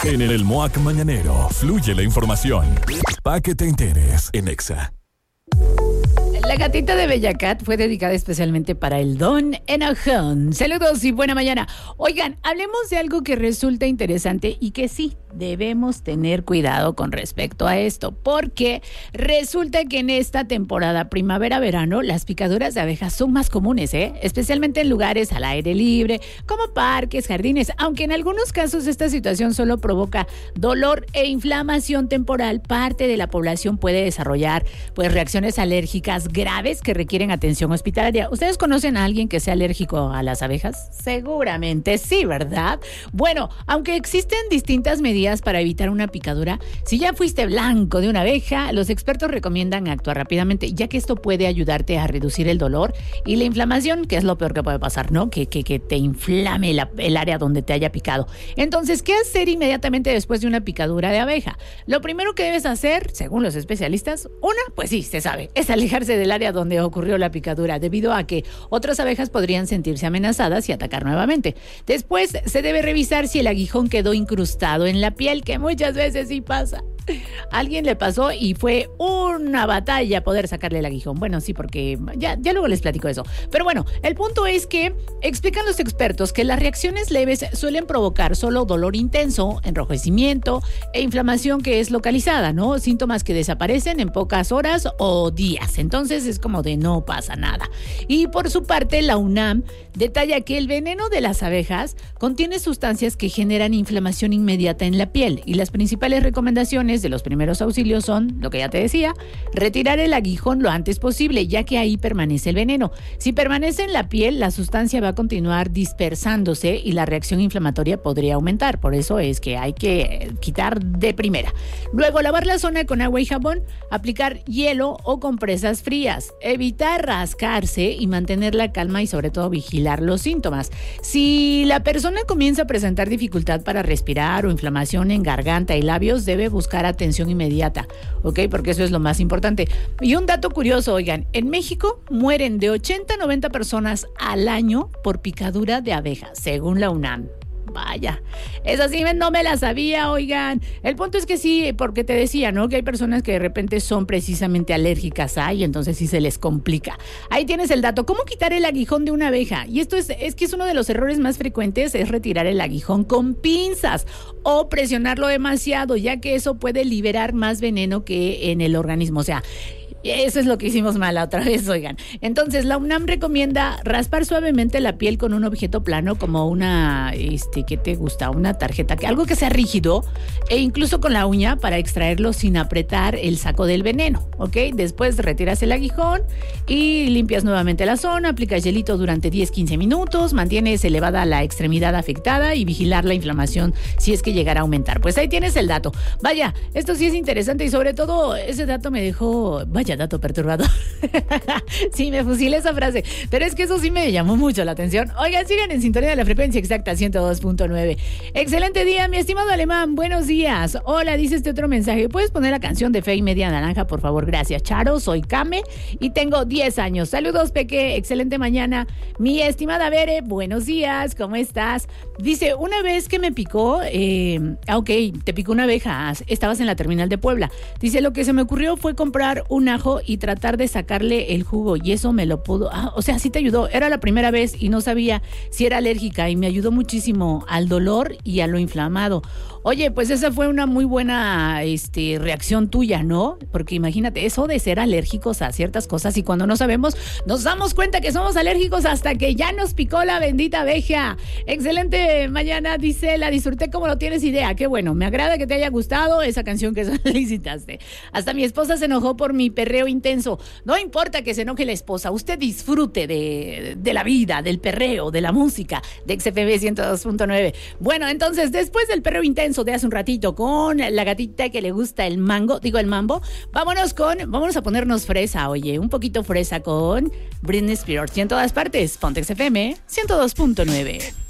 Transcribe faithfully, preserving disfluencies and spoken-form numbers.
En el M O A C Mañanero fluye la información. Pa' que te enteres en Exa. La gatita de Bellacat fue dedicada especialmente para el Don Enojón. Saludos y buena mañana. Oigan, hablemos de algo que resulta interesante y que sí, debemos tener cuidado con respecto a esto, porque resulta que en esta temporada primavera-verano las picaduras de abejas son más comunes, ¿eh? Especialmente en lugares al aire libre, como parques, jardines, aunque en algunos casos esta situación solo provoca dolor e inflamación temporal. Parte de la población puede desarrollar pues reacciones alérgicas graves que requieren atención hospitalaria. ¿Ustedes conocen a alguien que sea alérgico a las abejas? Seguramente sí, ¿verdad? Bueno, aunque existen distintas medidas para evitar una picadura, si ya fuiste blanco de una abeja, los expertos recomiendan actuar rápidamente, ya que esto puede ayudarte a reducir el dolor y la inflamación, que es lo peor que puede pasar, ¿no? Que, que, que te inflame la, el área donde te haya picado. Entonces, ¿qué hacer inmediatamente después de una picadura de abeja? Lo primero que debes hacer, según los especialistas, una, pues sí, se sabe, es alejarse del área donde ocurrió la picadura, debido a que otras abejas podrían sentirse amenazadas y atacar nuevamente. Después, se debe revisar si el aguijón quedó incrustado en la piel, que muchas veces sí pasa. A alguien le pasó y fue una batalla poder sacarle el aguijón. Bueno, sí, porque ya, ya luego les platico eso. Pero bueno, el punto es que explican los expertos que las reacciones leves suelen provocar solo dolor intenso, enrojecimiento e inflamación que es localizada, ¿no? Síntomas que desaparecen en pocas horas o días. Entonces es como de no pasa nada. Y por su parte, la UNAM detalla que el veneno de las abejas contiene sustancias que generan inflamación inmediata en la piel, y las principales recomendaciones de los primeros auxilios son, lo que ya te decía, retirar el aguijón lo antes posible, ya que ahí permanece el veneno. Si permanece en la piel, la sustancia va a continuar dispersándose y la reacción inflamatoria podría aumentar. Por eso es que hay que quitar de primera. Luego, lavar la zona con agua y jabón, aplicar hielo o compresas frías, evitar rascarse y mantener la calma y sobre todo vigilar los síntomas. Si la persona comienza a presentar dificultad para respirar o inflamación en garganta y labios, debe buscar atención inmediata, ¿ok? Porque eso es lo más importante. Y un dato curioso, oigan, en México mueren de ochenta a noventa personas al año por picadura de abeja, según la UNAM. Vaya, esa sí no me la sabía, oigan. El punto es que sí, porque te decía, ¿no? Que hay personas que de repente son precisamente alérgicas a, y entonces sí se les complica. Ahí tienes el dato. ¿Cómo quitar el aguijón de una abeja? Y esto es, es que es uno de los errores más frecuentes, es retirar el aguijón con pinzas o presionarlo demasiado, ya que eso puede liberar más veneno que en el organismo. O sea, eso es lo que hicimos mal la otra vez, oigan. Entonces, la UNAM recomienda raspar suavemente la piel con un objeto plano, como una, este, ¿qué te gusta? Una tarjeta, que algo que sea rígido, e incluso con la uña para extraerlo sin apretar el saco del veneno, ¿ok? Después retiras el aguijón y limpias nuevamente la zona, aplicas hielito durante diez a quince minutos, mantienes elevada la extremidad afectada y vigilar la inflamación si es que llegara a aumentar. Pues ahí tienes el dato. Vaya, esto sí es interesante y sobre todo ese dato me dejó, vaya, dato perturbador. Sí, me fusilé esa frase, pero es que eso sí me llamó mucho la atención. Oigan, sigan en sintonía de la frecuencia exacta ciento dos punto nueve. Excelente día, mi estimado alemán, buenos días. Hola, dice este otro mensaje, ¿puedes poner la canción de Fe y Media Naranja, por favor? Gracias, Charo, soy Kame y tengo diez años. Saludos, Peque, excelente mañana. Mi estimada Bere, buenos días, ¿cómo estás? Dice, una vez que me picó, eh, ok, te picó una abeja, estabas en la terminal de Puebla. Dice, lo que se me ocurrió fue comprar un ajo y tratar de sacarle el jugo, y eso me lo pudo, ah, o sea, sí te ayudó. Era la primera vez y no sabía si era alérgica y me ayudó muchísimo al dolor y a lo inflamado. Oye, pues esa fue una muy buena este, reacción tuya, ¿no? Porque imagínate, eso de ser alérgicos a ciertas cosas, y cuando no sabemos, nos damos cuenta que somos alérgicos hasta que ya nos picó la bendita abeja. Excelente mañana, dice, la disfruté como no tienes idea. Qué bueno, me agrada que te haya gustado esa canción que solicitaste. Hasta mi esposa se enojó por mi perreo intenso. No importa que se enoje la esposa, usted disfrute de, de la vida, del perreo, de la música, de X F M ciento dos punto nueve. Bueno, entonces, después del perreo intenso de hace un ratito con la gatita que le gusta el mango, digo el mambo, vámonos con, vámonos a ponernos fresa, oye, un poquito fresa con Britney Spears. Y en todas partes, ponte X F M ciento dos punto nueve.